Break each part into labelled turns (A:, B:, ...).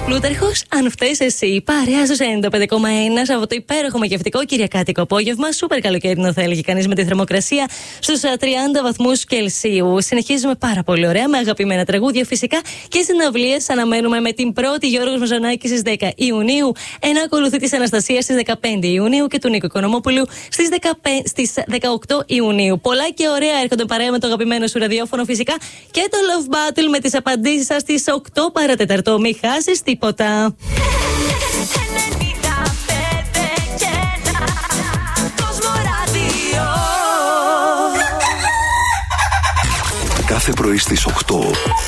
A: Πλούταρχος, αν φταίς εσύ. Παρέα στους 95,1 από το υπέροχο μαγευτικό κυριακάτικο απόγευμα. Σούπερ καλοκαιρινό θα έλεγε κανείς, με τη θερμοκρασία στους 30 βαθμούς Κελσίου. Συνεχίζουμε πάρα πολύ ωραία με αγαπημένα τραγούδια φυσικά και συναυλίες. Αναμένουμε με την πρώτη Γιώργος Μαζονάκη στις 10 Ιουνίου. Ένα ακολουθεί της Αναστασίας στις 15 Ιουνίου και του Νίκου Οικονομόπουλου στις 18 Ιουνίου. Πολλά και ωραία έρχονται παρέα με το αγαπημένο σου ραδιόφωνο φυσικά και το Love Battle με τις απαντήσεις σας στις 8 παρατέταρτο. Μην χάσεις τίποτα.
B: Κάθε πρωί στις 8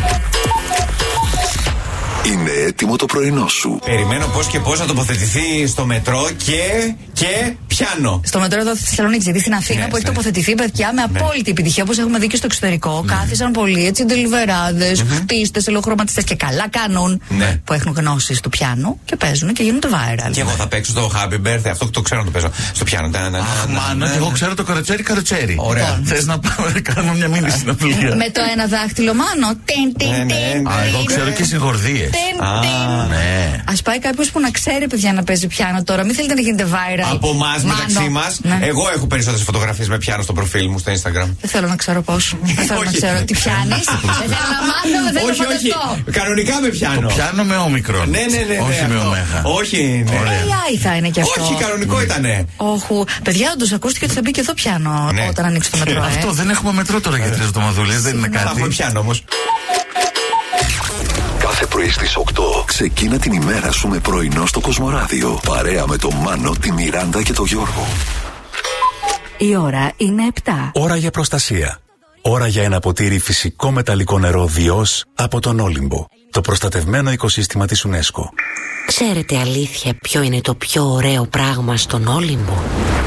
B: είναι έτοιμο το πρωινό σου.
C: Περιμένω πώς και πώς να τοποθετηθεί στο μετρό και πιάνο.
D: Στο μετρό εδώ στη Θεσσαλονίκη, γιατί στην Αθήνα που έχει τοποθετηθεί παιδιά με απόλυτη επιτυχία, όπως έχουμε δει και στο εξωτερικό. Κάθισαν πολλοί έτσι ντελιβεράδες, χτίστες, ελοχρωματιστές και καλά κάνουν που έχουν γνώσεις του πιάνου και παίζουν και γίνονται viral.
C: Και εγώ θα παίξω το Happy Birthday, αυτό το ξέρω να το παίζω. Στο πιάνο.
E: Μάνο, και εγώ ξέρω το καροτσέρι.
C: Ωραία.
E: Θες να πάμε να κάνουμε μια μήνυ συναυλία?
D: Με το ένα δάχτυλο, Μάνο.
E: Εγώ ξέρω και συγχορδίες. Ναι.
D: Ας πάει κάποιος που να ξέρει, παιδιά, να παίζει πιάνο τώρα. Μην θέλετε να γίνετε viral.
C: Από εμάς, μεταξύ μας, εγώ έχω περισσότερες φωτογραφίες με πιάνο στο προφίλ μου στο Instagram.
D: Δεν θέλω να ξέρω πώς. Δεν θέλω να ξέρω τι πιάνεις. Δεν θέλω να μάθω, δεν θέλω να φανταστώ.
C: Κανονικά με πιάνο.
E: Το πιάνο με όμικρον.
C: Ναι.
E: Όχι με ωμέγα.
C: Όχι, ναι.
D: AI θα είναι και αυτό.
C: Όχι, κανονικό ήτανε.
D: Όχι. Παιδιά, όντως ακούστηκε ότι θα μπει και εδώ πιάνο όταν ανοίξει το μετρό.
E: Αυτό δεν έχουμε μετρό τώρα για 3 εβδομαδούλες, δεν είναι κάτι.
C: Θα έχουμε πιάνο όμως.
B: Κάθε πρωί στις 8 ξεκίνα την ημέρα σου με πρωινό στο Κοσμοράδιο. Παρέα με τον Μάνο, τη Μιράντα και τον Γιώργο.
A: Η ώρα είναι 7.
F: Ώρα για προστασία. Ώρα για ένα ποτήρι φυσικό μεταλλικό νερό Διός από τον Όλυμπο. Το προστατευμένο οικοσύστημα της UNESCO.
G: Ξέρετε αλήθεια ποιο είναι το πιο ωραίο πράγμα στον Όλυμπο?